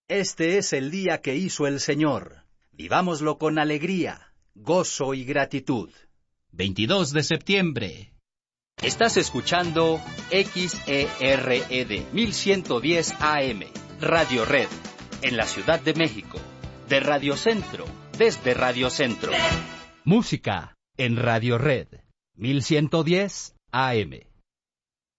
Este es el día que hizo el Señor. Vivámoslo con alegría, gozo y gratitud. 22 de septiembre. Estás escuchando XERED 1110 AM, Radio Red, en la Ciudad de México. De Radio Centro, desde Radio Centro. Música en Radio Red 1110 AM.